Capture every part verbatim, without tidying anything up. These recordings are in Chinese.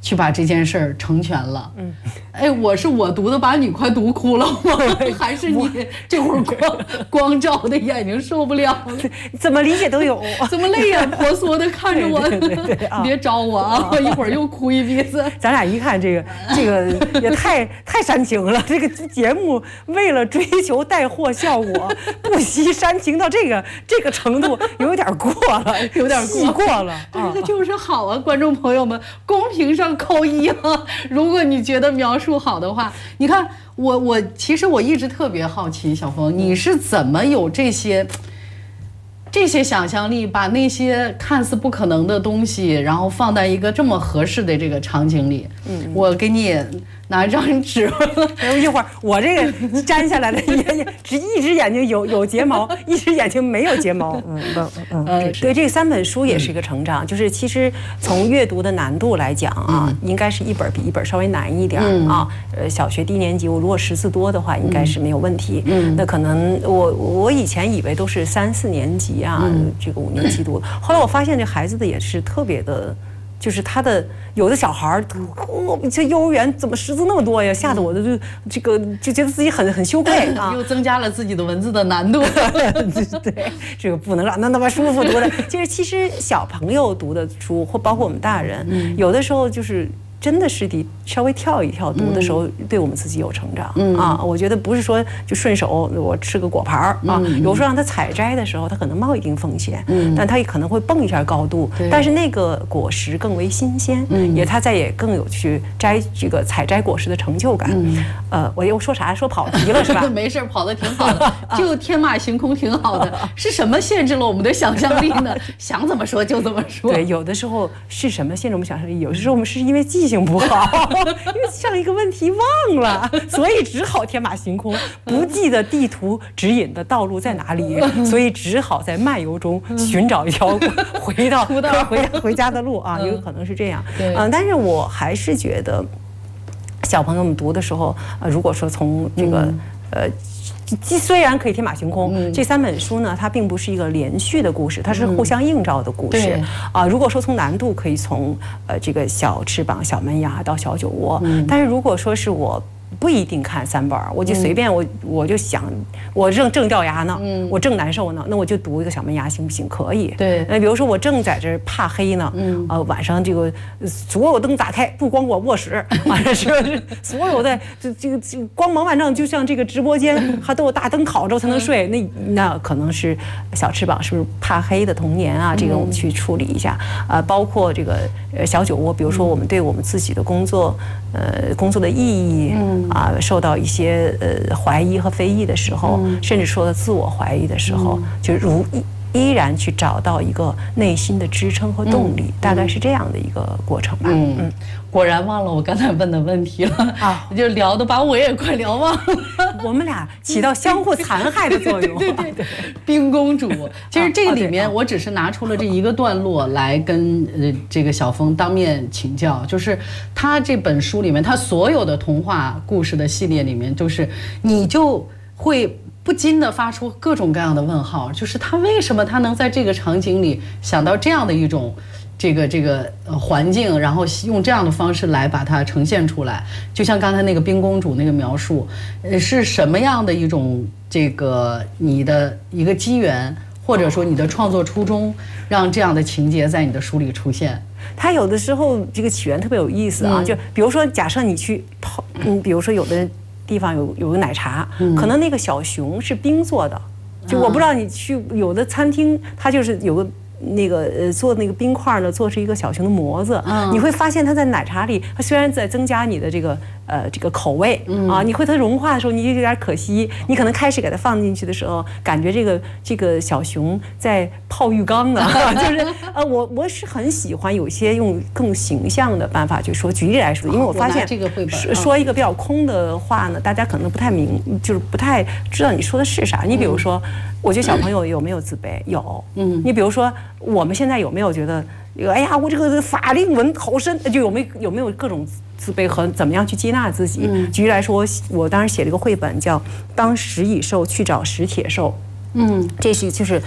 去把这件事儿成全了。嗯，哎，我是我读的，把你快读哭了吗？还是你这会儿光光照的眼睛受不了了？ 怎么理解都有， 怎么泪眼婆娑的看着我？对对对对啊、别招我啊！我一会儿又哭一鼻子。 咱俩一看这个这个也太太煽情了，这个节目为了追求带货效果，不惜煽情到这个这个程度，有点过了， 有点过过了。 但是它就是好啊，观众朋友们，公屏上扣一啊！如果你觉得描述好的话，你看我我其实我一直特别好奇，小峰你是怎么有这些这些想象力，把那些看似不可能的东西，然后放在一个这么合适的这个场景里？嗯，我给你拿一张纸， 一会儿我这个粘下来的也只一只眼睛有有睫毛，一只眼睛没有睫毛。嗯嗯嗯，对，这三本书也是一个成长，就是其实从阅读的难度来讲啊，应该是一本比一本稍微难一点啊。呃，小学低年级我如果识字多的话，应该是没有问题。嗯，那可能我我以前以为都是三四年级啊，这个五年级读，后来我发现这孩子的也是特别的。就是他的有的小孩儿，我这幼儿园怎么识字那么多呀？吓得我都就这个就觉得自己很很羞愧啊， 又增加了自己的文字的难度。 对，这个不能让他那么舒服读的。就是其实小朋友读的书，或包括我们大人，嗯、有的时候就是真的是得稍微跳一跳，读的时候对我们自己有成长、嗯、啊。我觉得不是说就顺手我吃个果盘啊，嗯、有时候让他采摘的时候，他可能冒一定风险，嗯、但他也可能会蹦一下高度，但是那个果实更为新鲜，嗯、也他再也更有去摘这个采摘果实的成就感。嗯、呃，我又说啥说跑题了是吧？ 没事，跑得挺好的，就天马行空挺好的。是什么限制了我们的想象力呢？想怎么说就怎么说。 对，有的时候是什么限制我们想象力？有的时候我们是因为记性不好，因为上一个问题忘了，所以只好天马行空，不记得地图指引的道路在哪里，所以只好在漫游中寻找一条回到回回家的路啊，有可能是这样。嗯，但是我还是觉得，小朋友们读的时候，呃，如果说从这个呃。既虽然可以天马行空，嗯、这三本书呢，它并不是一个连续的故事，它是互相映照的故事。啊、嗯呃，如果说从难度，可以从呃这个小翅膀、小门牙到小酒窝，嗯、但是如果说是我。不一定看三本，我就随便我我就想，我正正掉牙呢，嗯、我正难受呢，那我就读一个小门牙行不行？可以。 对。 那比如说我正在这怕黑呢，嗯、呃晚上这个所有灯打开，不光我卧室，完了是所有的这这个光芒万丈，就像这个直播间还都有大灯烤着才能睡，那那可能是小翅膀是不是怕黑的童年啊？这个我们去处理一下。呃，包括这个呃小酒窝，比如说我们对我们自己的工作，呃工作的意义。嗯啊，受到一些呃怀疑和非议的时候，嗯、甚至说到自我怀疑的时候，嗯、就如依依然去找到一个内心的支撑和动力，嗯、大概是这样的一个过程吧。 嗯，嗯果然忘了我刚才问的问题了啊，就聊的把我也快聊忘了。 我们俩起到相互残害的作用。 对对对，冰公主，其实这个里面我只是拿出了这一个段落来跟呃这个小峰当面请教，就是他这本书里面，他所有的童话故事的系列里面，就是你就会不禁地发出各种各样的问号，就是他为什么他能在这个场景里想到这样的一种。这个这个呃环境，然后用这样的方式来把它呈现出来，就像刚才那个冰公主那个描述，呃，是什么样的一种这个你的一个机缘，或者说你的创作初衷，让这样的情节在你的书里出现？ 它有的时候这个起源特别有意思啊，嗯、就比如说假设你去泡，嗯，比如说有的地方有有个奶茶，嗯、可能那个小熊是冰做的，就我不知道你去有的餐厅，它就是有个。那个呃做那个冰块呢，做是一个小熊的模子，嗯、你会发现它在奶茶里，它虽然在增加你的这个呃这个口味、嗯、啊，你会它融化的时候，你就有点可惜。你可能开始给它放进去的时候，感觉这个这个小熊在泡浴缸呢，就是呃我我是很喜欢有些用更形象的办法去说。举例来说，因为我发现这个绘本说说一个比较空的话呢，大家可能不太明，就是不太知道你说的是啥。你比如说。嗯我觉得小朋友有没有自卑？有，嗯，你比如说我们现在有没有觉得，哎呀，我这个法令纹好深，就有没有有没有各种自卑和怎么样去接纳自己？嗯、举例来说，我我当时写了一个绘本叫《当食蚁兽去找食铁兽》，嗯，这是就是。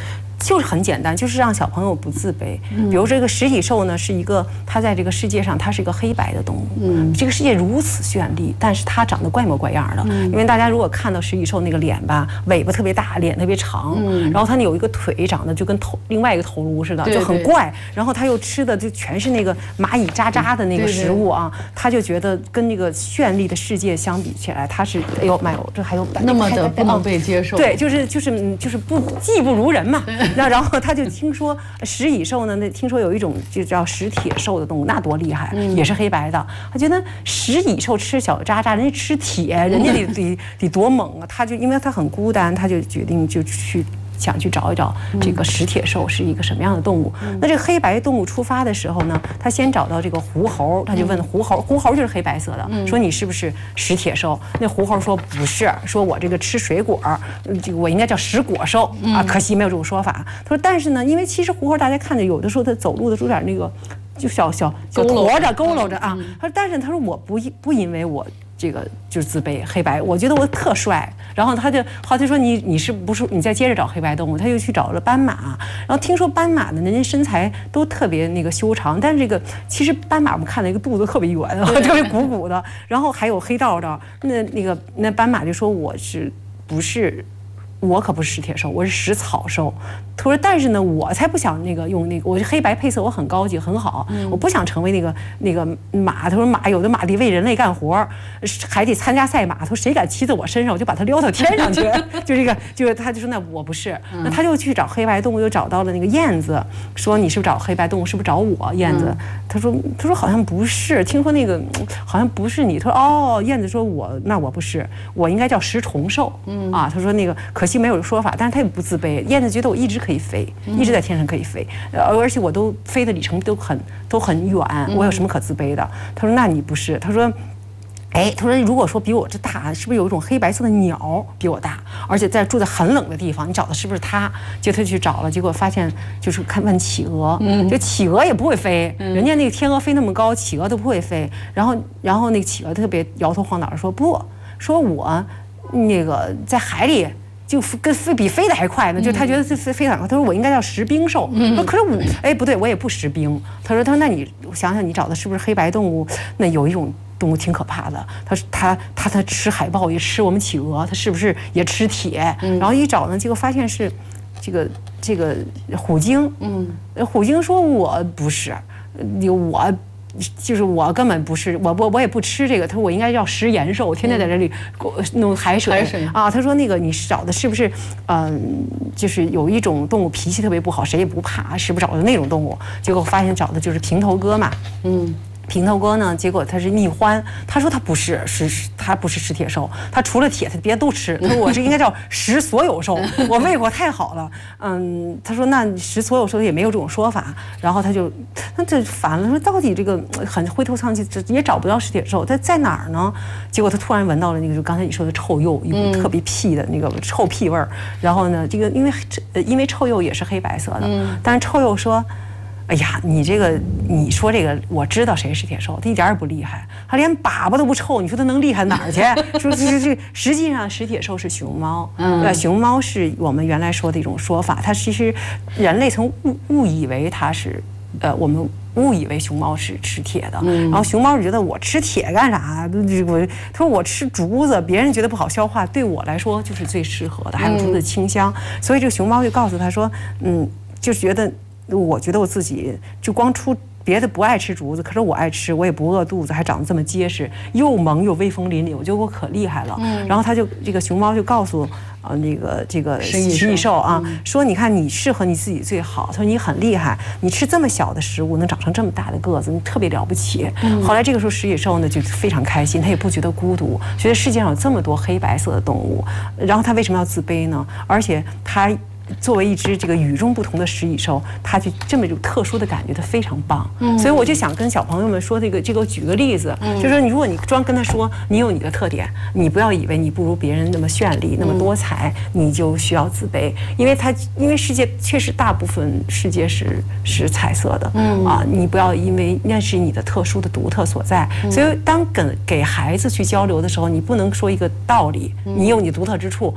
就是很简单，就是让小朋友不自卑。比如这个实体兽呢，是一个它在这个世界上它是一个黑白的动物，嗯，这个世界如此绚丽，但是它长得怪模怪样的。因为大家如果看到实体兽那个脸吧，尾巴特别大，脸特别长，然后它有一个腿长得就跟头另外一个头颅似的，就很怪。然后它又吃的就全是那个蚂蚁渣渣的那个食物啊，他就觉得跟那个绚丽的世界相比起来，他是哎呦妈呦，这还有那么的不能被接受。 对，就是就是就是不技不如人嘛。那然后他就听说食蚁兽呢，那听说有一种就叫食铁兽的动物，那多厉害，也是黑白的。他觉得食蚁兽吃小渣渣，人家吃铁，人家得得得多猛啊！他就因为他很孤单，他就决定就去。想去找一找这个食铁兽是一个什么样的动物。那这个黑白动物出发的时候呢，他先找到这个狐猴，他就问狐猴，狐猴就是黑白色的，说你是不是食铁兽？那狐猴说不是，说我这个吃水果，这个我应该叫食果兽啊，可惜没有这种说法。他说，但是呢，因为其实狐猴大家看着有的时候他走路的时候有点那个就小小小驼着佝偻着啊。他说，但是他说我不不因为我。这个就是自卑黑白，我觉得我特帅。然后他就好像说你你是不是你再接着找黑白动物，他又去找了斑马。然后听说斑马呢，人家身材都特别那个修长，但是这个其实斑马我们看那个肚子特别圆，特别鼓鼓的。然后还有黑道道，那那个那斑马就说我是不是？我可不是食铁兽，我是食草兽。他说，但是呢，我才不想那个用那个，我是黑白配色，我很高级很好，嗯、我不想成为那个那个马。他说马有的马得为人类干活，还得参加赛马。他说谁敢骑在我身上，我就把他撩到天上去。就这个，就是他就说那我不是，那他就去找黑白动物，又找到了那个燕子，说你是不是找黑白动物？是不是找我？燕子，他说他说好像不是，听说那个好像不是你。他说哦，燕子说我那我不是，我应该叫食虫兽。嗯啊，他说那个可惜没有说法，但是他也不自卑。燕子觉得我一直可以飞，一直在天上可以飞，而且我都飞的里程都很都很远，我有什么可自卑的？他说那你不是，他说。哎，他说，如果说比我这大，是不是有一种黑白色的鸟比我大，而且在住在很冷的地方？你找的是不是它？结果他去找了，结果发现就是看问企鹅，嗯，就企鹅也不会飞，嗯、人家那个天鹅飞那么高，企鹅都不会飞。然后，然后那个企鹅特别摇头晃脑说不，说我那个在海里。就跟飞比飞的还快呢，就他觉得飞飞飞很快。他说我应该叫食冰兽，说可是我哎不对，我也不食冰。他说他说那你想想你找的是不是黑白动物？那有一种动物挺可怕的，他说他他他吃海豹也吃我们企鹅，他是不是也吃铁？然后一找呢，结果发现是这个这个虎鲸。嗯，虎鲸说我不是，我。就是我根本不是我我我也不吃这个，他说我应该叫食盐兽，我天天在这里弄海水, 海水啊。他说那个你找的是不是嗯、呃，就是有一种动物脾气特别不好，谁也不怕，是不是找的那种动物？结果发现找的就是平头哥嘛，嗯。平头哥呢？结果他是蜜獾，他说他不是，是他不是食铁兽，他除了铁，他别的都吃。他说我这应该叫食所有兽，我胃口太好了。嗯，他说那食所有兽也没有这种说法。然后他就那这烦了，说到底这个很灰头丧气，也找不到食铁兽，他在哪儿呢？结果他突然闻到了那个就刚才你说的臭鼬，一股特别屁的那个臭屁味儿。然后呢，这个因为因为臭鼬也是黑白色的，但是臭鼬说。哎呀，你这个你说这个，我知道谁是铁兽，他一点也不厉害，他连粑粑都不臭，你说他能厉害哪儿去？说这这实际上食铁兽是熊猫，嗯，熊猫是我们原来说的一种说法，它其实人类曾误误以为它是，呃，我们误以为熊猫是吃铁的，嗯、然后熊猫觉得我吃铁干啥？我他说我吃竹子，别人觉得不好消化，对我来说就是最适合的，还有竹子的清香，嗯、所以这个熊猫就告诉他说，嗯，就是觉得。我觉得我自己就光出别的不爱吃竹子，可是我爱吃，我也不饿肚子，还长得这么结实，又萌又威风凛凛，我觉得我可厉害了。嗯、然后他就这个熊猫就告诉啊、呃、那个这个食蚁兽啊，嗯、说你看你适合你自己最好，他说你很厉害，你吃这么小的食物能长成这么大的个子，你特别了不起。嗯、后来这个时候食蚁兽呢就非常开心，他也不觉得孤独，觉得世界上有这么多黑白色的动物，然后他为什么要自卑呢？而且他。作为一只这个与众不同的食蚁兽，它就这么一种特殊的感觉，它非常棒。嗯，所以我就想跟小朋友们说这个，这个举个例子，嗯、就是说，你如果你光跟他说你有你的特点，你不要以为你不如别人那么绚丽、那么多彩，嗯、你就需要自卑，因为它因为世界确实大部分世界是是彩色的，嗯啊，你不要因为那是你的特殊的独特所在。嗯、所以当跟给孩子去交流的时候，你不能说一个道理，你有你独特之处。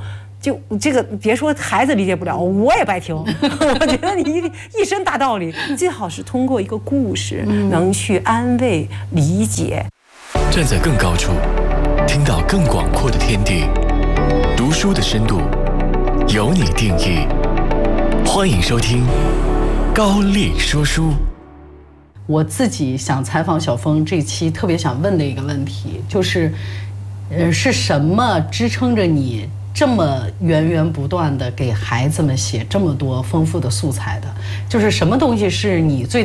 就这个别说孩子理解不了，我也白听。我觉得你一一身大道理，最好是通过一个故事，能去安慰、理解。 站在更高处，听到更广阔的天地，读书的深度由你定义。欢迎收听高丽说书。 我自己想采访小峰这期特别想问的一个问题，就是，呃，是什么支撑着你这么源源不断的给孩子们写这么多丰富的素材的？就是什么东西是你最